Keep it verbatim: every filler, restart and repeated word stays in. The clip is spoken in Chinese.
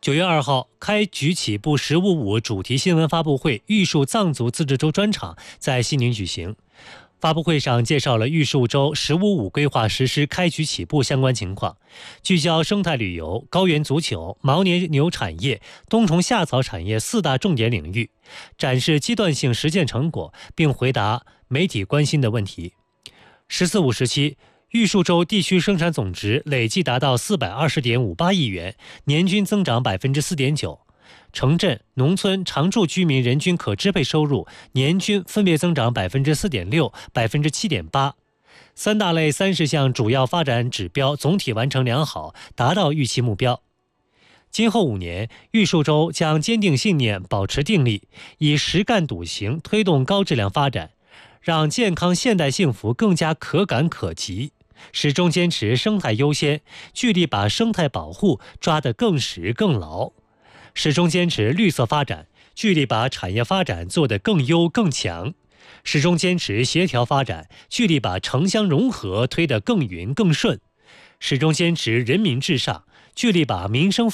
九月二号，开局起步“十五五”主题新闻发布会玉树藏族自治州专场在西宁举行。发布会上介绍了玉树州“十五五”规划实施开局起步相关情况，聚焦生态旅游、高原足球、牦牛牛产业、冬虫夏草产业四大重点领域，展示阶段性实践成果，并回答媒体关心的问题。“十四五”时期，玉树州地区生产总值累计达到四百二十点五八亿元，年均增长百分之四点九。城镇、农村常住居民人均可支配收入年均分别增长百分之四点六、百分之七点八。三大类三十项主要发展指标总体完成良好，达到预期目标。今后五年，玉树州将坚定信念，保持定力，以实干笃行推动高质量发展，让健康现代幸福更加可感可及。始终坚持生态优先，聚力把生态保护抓得更实更牢；始终坚持绿色发展，聚力把产业发展做得更优更强；始终坚持协调发展，聚力把城乡融合推得更匀更顺；始终坚持人民至上，聚力把民生